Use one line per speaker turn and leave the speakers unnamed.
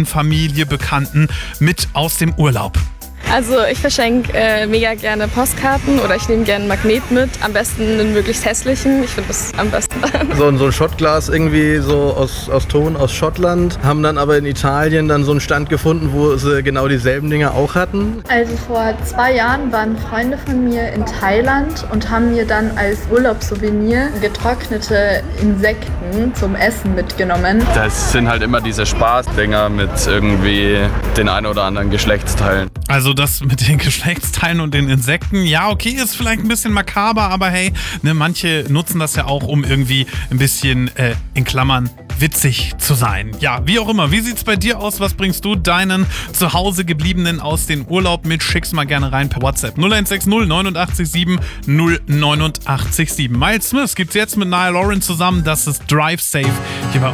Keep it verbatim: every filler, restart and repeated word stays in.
Freunden, Familie, Bekannten mit aus dem Urlaub?
Also ich verschenke äh, mega gerne Postkarten oder ich nehme gerne einen Magnet mit. Am besten einen möglichst hässlichen. Ich finde das am besten.
So ein, so ein Schottglas irgendwie so aus, aus Ton aus Schottland. Haben dann aber in Italien dann so einen Stand gefunden, wo sie genau dieselben Dinge auch hatten.
Also vor zwei Jahren waren Freunde von mir in Thailand und haben mir dann als Urlaubssouvenir getrocknete Insekten zum Essen mitgenommen.
Das sind halt immer diese Spaßdinger mit irgendwie den ein oder anderen Geschlechtsteilen.
Also das mit den Geschlechtsteilen und den Insekten, ja okay, ist vielleicht ein bisschen makaber, aber hey, ne, manche nutzen das ja auch, um irgendwie ein bisschen, äh, in Klammern, witzig zu sein. Ja, wie auch immer, wie sieht's bei dir aus? Was bringst du deinen zu Hause gebliebenen aus den Urlaub mit? Schick's mal gerne rein per WhatsApp null eins sechs null neun acht sieben null neun acht sieben. Miles Smith gibt's jetzt mit Niall Lauren zusammen, das ist Drive Safe hier bei